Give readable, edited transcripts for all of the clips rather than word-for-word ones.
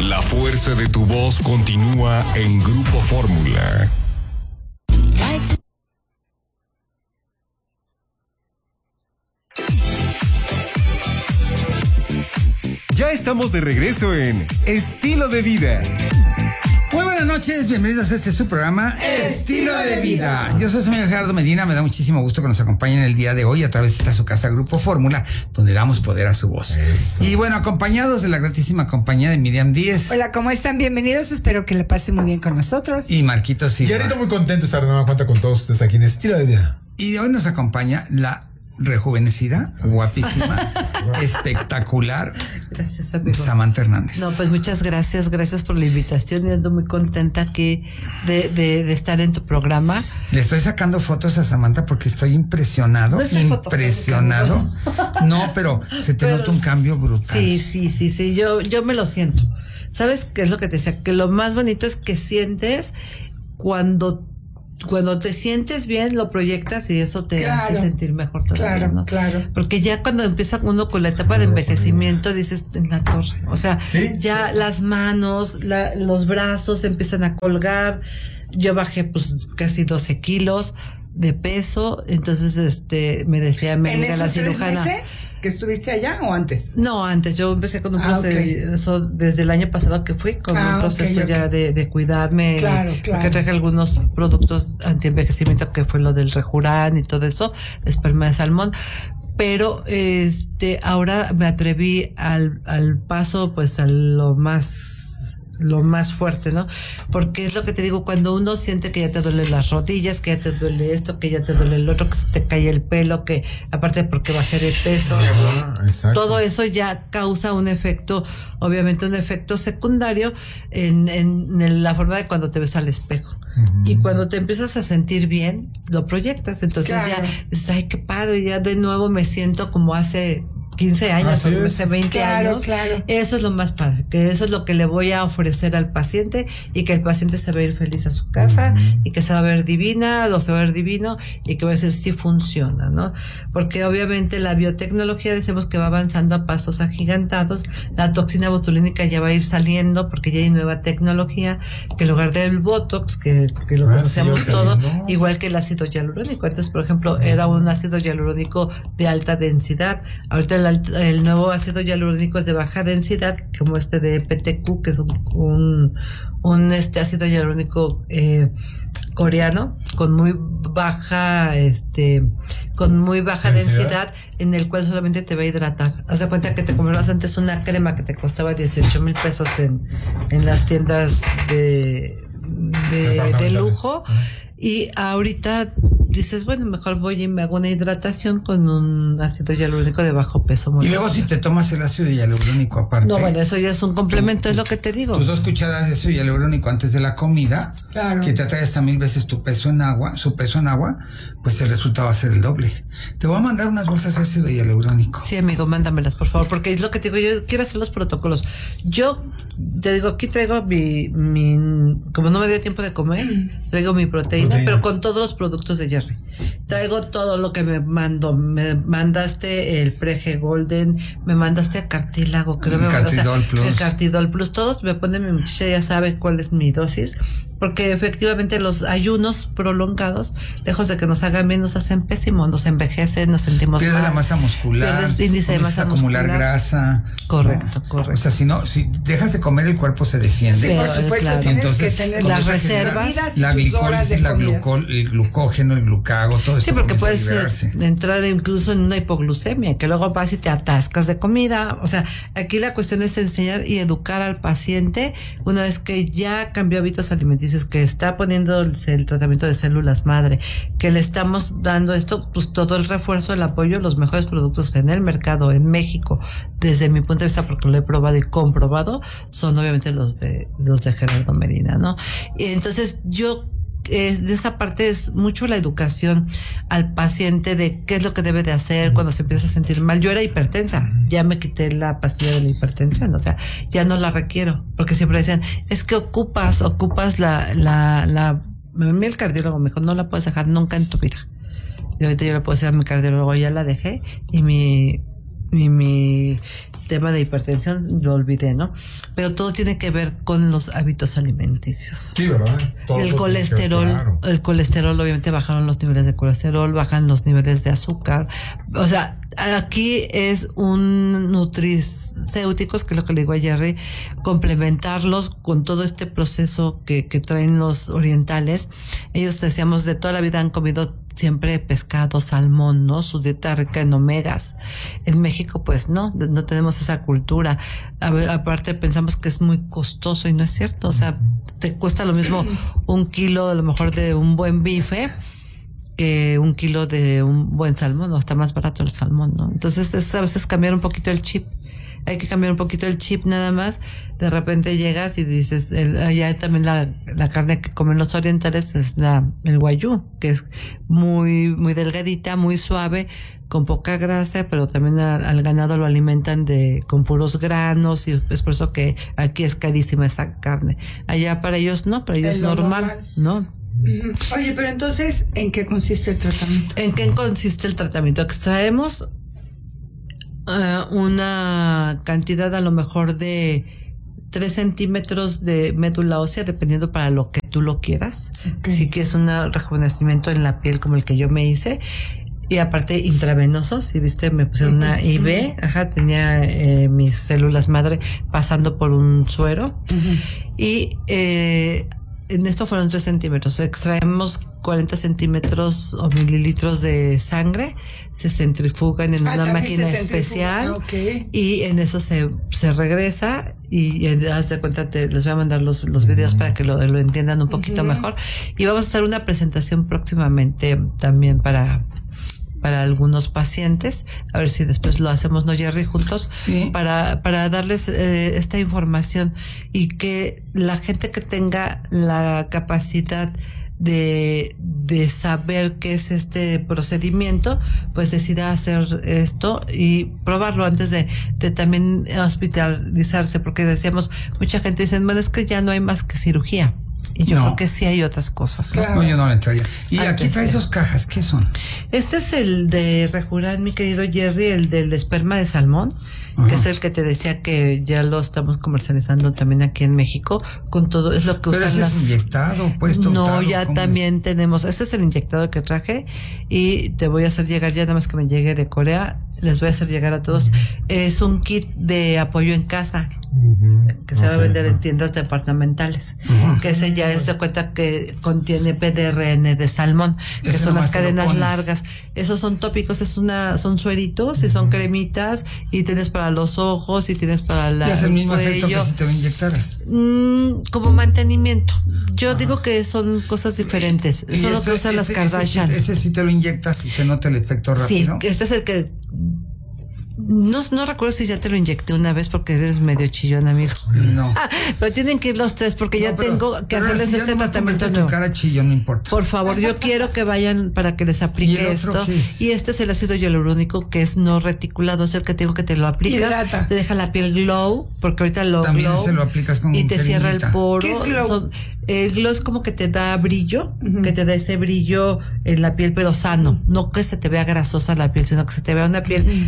La fuerza de tu voz continúa en Grupo Fórmula. Ya estamos de regreso en Estilo de Vida. Muy buenas noches, bienvenidos a su programa Estilo de Vida. Yo soy su amigo Gerardo Medina, me da muchísimo gusto que nos acompañen el día de hoy a través de esta su casa Grupo Fórmula, donde damos poder a su voz. Eso. Y bueno, acompañados de la gratísima compañía de Miriam Díez. Hola, ¿cómo están? Bienvenidos, espero que le pasen muy bien con nosotros. Y Marquitos Silva. Y ahorita muy contento de estar de nueva cuenta con todos ustedes aquí en Estilo de Vida. Y hoy nos acompaña la rejuvenecida, guapísima, espectacular. Gracias, amigo. Samantha Hernández. No, pues muchas gracias por la invitación y ando muy contenta aquí de estar en tu programa. Le estoy sacando fotos a Samantha porque estoy impresionado, impresionado. No, pero se te nota un cambio brutal. Sí, yo me lo siento. ¿Sabes qué es lo que te decía? Que lo más bonito es que sientes cuando te sientes bien, lo proyectas y eso te hace sentir mejor todavía, ¿no? Claro. Porque ya cuando empieza uno con la etapa de envejecimiento, dices, en la torre. O sea, las manos, los brazos empiezan a colgar. Yo bajé pues casi 12 kilos de peso, entonces me decía Melga, la cirujana. ¿En esos 3 meses que estuviste allá o antes? No, antes. Yo empecé con un proceso desde el año pasado que fui con un proceso ya de cuidarme. Claro. Porque traje algunos productos anti-envejecimiento, que fue lo del Rejuran y todo eso, esperma de salmón. Pero ahora me atreví al paso, pues a lo más fuerte, ¿no? Porque es lo que te digo, cuando uno siente que ya te duelen las rodillas, que ya te duele esto, que ya te duele el otro, que se te cae el pelo, que aparte porque bajé de peso, todo eso ya causa un efecto, obviamente un efecto secundario en la forma de cuando te ves al espejo. Y cuando te empiezas a sentir bien, lo proyectas. Entonces ya dices, ay, qué padre, ya de nuevo me siento como hace 15 años, hace 20 años. Claro. Eso es lo más padre, que eso es lo que le voy a ofrecer al paciente, y que el paciente se va a ir feliz a su casa, y que se va a ver divina, se va a ver divino, y que va a decir sí funciona, ¿no? Porque obviamente la biotecnología decimos que va avanzando a pasos agigantados. La toxina botulínica ya va a ir saliendo porque ya hay nueva tecnología, que en lugar del Botox, que lo conocemos todo, igual que el ácido hialurónico. Antes, por ejemplo, era un ácido hialurónico de alta densidad. Ahorita el nuevo ácido hialurónico es de baja densidad, como de PTQ, que es un ácido hialurónico coreano con muy baja densidad, en el cual solamente te va a hidratar. Haz de cuenta que te comprabas antes una crema que te costaba 18,000 pesos en las tiendas de lujo, y ahorita dices, bueno, mejor voy y me hago una hidratación con un ácido hialurónico de bajo peso. Y luego si te tomas el ácido hialurónico aparte. No, bueno, eso ya es un complemento, es lo que te digo. Tus 2 cucharadas de ácido hialurónico antes de la comida, que te atrae hasta 1000 veces su peso en agua, pues el resultado va a ser el doble. Te voy a mandar unas bolsas de ácido hialurónico. Sí, amigo, mándamelas, por favor, porque es lo que te digo, yo quiero hacer los protocolos. Yo te digo, aquí traigo mi como no me dio tiempo de comer, traigo mi proteína, pero con todos los productos de Jerry. Traigo todo lo que me mandaste el Prege Golden, me mandaste el cartílago, creo que el Cartidol Plus, todos me ponen, mi muchacha ya sabe cuál es mi dosis, porque efectivamente los ayunos prolongados, lejos de que nos hagan bien, nos hacen pésimo, nos envejecen, nos sentimos mal. Pierde la masa muscular, pierdes índice de masa acumular grasa. Correcto. O sea, si dejas de comer, el cuerpo se defiende. Sí, por supuesto, entonces, que tener las reservas, la glicólisis, el glucógeno, el glucago, todo esto. Sí, porque puedes entrar incluso en una hipoglucemia, que luego vas y te atascas de comida. O sea, aquí la cuestión es enseñar y educar al paciente una vez que ya cambió hábitos alimenticios, que está poniendo el tratamiento de células madre, que le estamos dando esto, pues todo el refuerzo, el apoyo, los mejores productos en el mercado en México, desde mi punto de vista, porque lo he probado y comprobado, son obviamente los de Gerardo Medina, ¿no? Y entonces yo de esa parte es mucho la educación al paciente de qué es lo que debe de hacer cuando se empieza a sentir mal. Yo era hipertensa, ya me quité la pastilla de la hipertensión, o sea, ya no la requiero, porque siempre decían, es que ocupas el cardiólogo me dijo, no la puedes dejar nunca en tu vida. Y ahorita yo le puedo decir a mi cardiólogo, ya la dejé, y mi tema de hipertensión lo olvidé, ¿no? pero todo tiene que ver con los hábitos alimenticios. Sí, ¿verdad? El colesterol, obviamente bajaron los niveles de colesterol, bajan los niveles de azúcar. O sea, aquí es un nutricéuticos, que es lo que le digo a Jerry, complementarlos con todo este proceso que traen los orientales. Ellos, decíamos, de toda la vida han comido siempre pescado, salmón, ¿no? Su dieta rica en omegas. En México, pues no tenemos esa cultura. Aparte pensamos que es muy costoso y no es cierto. O sea, te cuesta lo mismo un kilo a lo mejor de un buen bife que un kilo de un buen salmón, o está más barato el salmón, ¿no? Entonces es a veces cambiar un poquito el chip. Hay que cambiar un poquito el chip nada más. De repente llegas y dices, allá también la carne que comen los orientales es el wagyu, que es muy, muy delgadita, muy suave, con poca grasa, pero también al ganado lo alimentan con puros granos, y es por eso que aquí es carísima esa carne. Allá para ellos no, para ellos es normal, ¿no? Oye, pero entonces, ¿en qué consiste el tratamiento? ¿En qué consiste el tratamiento? Extraemos una cantidad a lo mejor de 3 centímetros de médula ósea, dependiendo para lo que tú lo quieras. Okay. Si quieres un rejuvenecimiento en la piel como el que yo me hice, y aparte intravenoso, si viste, me pusieron una IV, tenía mis células madre pasando por un suero, y en esto fueron 3 centímetros. Extraemos 40 centímetros o mililitros de sangre, se centrifugan en una máquina especial, y en eso se regresa, y haz de cuenta, les voy a mandar los videos para que lo entiendan un poquito mejor, y vamos a hacer una presentación próximamente también para algunos pacientes, a ver si después lo hacemos, ¿no, Jerry? Juntos, sí, para darles esta información, y que la gente que tenga la capacidad de saber qué es este procedimiento, pues decida hacer esto y probarlo antes de también hospitalizarse, porque decíamos, mucha gente dice, bueno, es que ya no hay más que cirugía. Y yo creo que sí hay otras cosas, ¿no? Claro. No, yo no le entraría. Y aquí traes 2 cajas, ¿qué son? Este es el de Rejuran, mi querido Jerry, el del esperma de salmón, que es el que te decía que ya lo estamos comercializando también aquí en México, con todo, es lo que usan. ¿Pero ese es inyectado, puesto? No, ya también tenemos, este es el inyectado que traje, y te voy a hacer llegar, ya nada más que me llegue de Corea, les voy a hacer llegar a todos. Es un kit de apoyo en casa, que se va a vender en tiendas departamentales, que ese ya se cuenta que contiene PDRN de salmón, que son las cadenas largas. Esos son tópicos, son sueritos y son cremitas, y tienes para los ojos y tienes para la. ¿Y es el mismo efecto que si te lo inyectaras? Como mantenimiento. Yo digo que son cosas diferentes. Son lo que usan las Kardashian. Ese sí te lo inyectas y se nota el efecto rápido. Sí, este es el que. No recuerdo si ya te lo inyecté una vez, porque eres medio chillón, amigo. No. Pero tienen que ir los 3, porque ya tengo que hacerles este tratamiento nuevo. Tu cara chillón, no importa. Por favor, yo quiero que vayan para que les aplique esto. Y este es el ácido hialurónico, que es no reticulado, es el que te digo que te lo aplicas. Hidrata. Te deja la piel glow, porque ahorita también se lo aplicas con y te cierra el poro. ¿Qué es glow? El glow es como que te da brillo, que te da ese brillo en la piel, pero sano. No que se te vea grasosa la piel, sino que se te vea una piel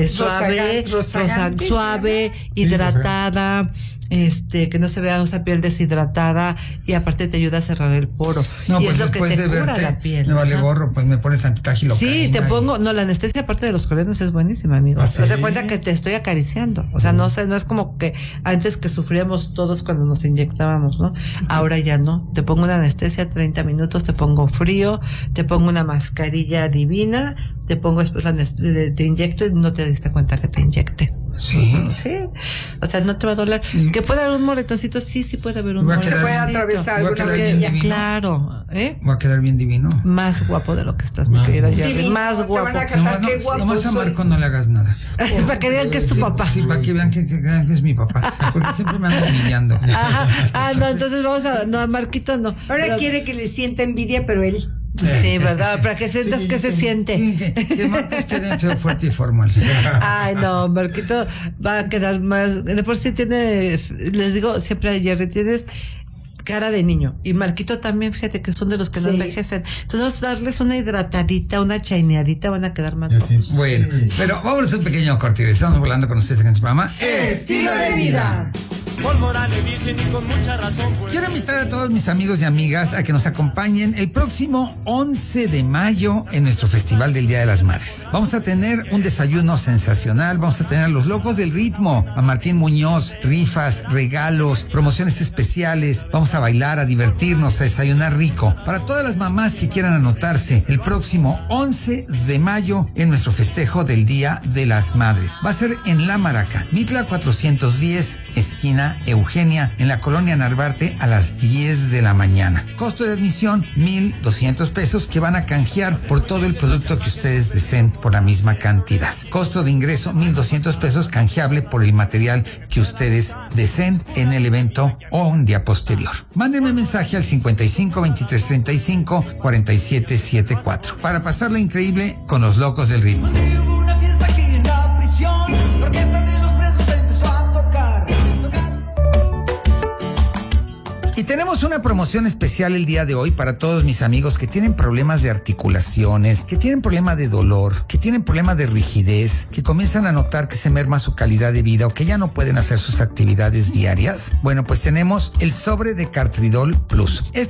suave, hidratada, que no se vea esa piel deshidratada, y aparte te ayuda a cerrar el poro. No, y pues es lo que te cura la piel. Me vale gorro, pues me pones tantita gilocaína. Sí, te pongo, la anestesia aparte de los coreanos es buenísima, amigo. ¿Ah, sí? Te das cuenta que te estoy acariciando. O sea, no es como que antes que sufríamos todos cuando nos inyectábamos, ¿no? Ahora ya no. Te pongo una anestesia 30 minutos, te pongo frío, te pongo una mascarilla divina, te pongo después te inyecto, y no te diste cuenta que te inyecté. Sí. O sea, no te va a doler. ¿Que puede haber un moretoncito? Sí puede haber un moretoncito. Se puede atravesar alguna vez. Claro. Va a quedar bien divino. Más guapo de lo que estás, mi querida Jerry. Más guapo. Te van a cantar, qué guapo nomás a Marco no le hagas nada. Para que vean que es tu papá. Sí, para que vean que es mi papá. Porque siempre me anda humillando. No, entonces vamos a. No, a Marquito no. Ahora quiere que le sienta envidia, pero él. Sí, ¿verdad? Para que sientas que se siente. Sí, que Marcos quede feo, fuerte y formal. Ay, no, Marquito va a quedar más. De por sí tiene, les digo siempre a Jerry, tienes cara de niño. Y Marquito también, fíjate que son de los que no envejecen. Entonces vamos a darles una hidratadita, una chaineadita, van a quedar más guapos. Bueno, pero vámonos a un pequeño corte. Estamos hablando con ustedes en su programa Estilo de Vida. por moral le dicen y con mucha razón. Pues. Quiero invitar a todos mis amigos y amigas a que nos acompañen el próximo 11 de mayo en nuestro Festival del Día de las Madres. Vamos a tener un desayuno sensacional, vamos a tener a los locos del ritmo, a Martín Muñoz, rifas, regalos, promociones especiales, vamos a bailar, a divertirnos, a desayunar rico. Para todas las mamás que quieran anotarse, el próximo 11 de mayo en nuestro festejo del Día de las Madres. Va a ser en La Maraca, Mitla 410, esquina Eugenia, en la colonia Narvarte, a las 10 de la mañana. Costo de admisión, 1,200 pesos, que van a canjear por todo el producto que ustedes deseen por la misma cantidad. Costo de ingreso, 1,200 pesos, canjeable por el material que ustedes deseen en el evento o un día posterior. Mándenme mensaje al 55 23 35 47 74 para pasarla increíble con los locos del ritmo. Hubo una fiesta aquí en la prisión, la orquesta de los presos empezó a tocar. Y tenemos una promoción especial el día de hoy para todos mis amigos que tienen problemas de articulaciones, que tienen problema de dolor, que tienen problema de rigidez, que comienzan a notar que se merma su calidad de vida o que ya no pueden hacer sus actividades diarias. Bueno, pues tenemos el sobre de Cartridol Plus. Este